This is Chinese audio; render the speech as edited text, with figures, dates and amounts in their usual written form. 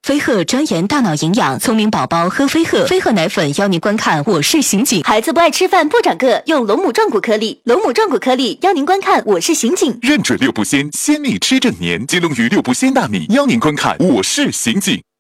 飞鹤专研大脑营养，聪明宝宝喝飞鹤。飞鹤奶粉邀您观看《我是刑警》。 孩子不爱吃饭不长个，用龙母壮骨颗粒。龙母壮骨颗粒邀您观看《我是刑警》。 认准六不鲜，鲜蜜吃正年。金龙鱼六不鲜大米邀您观看《我是刑警》。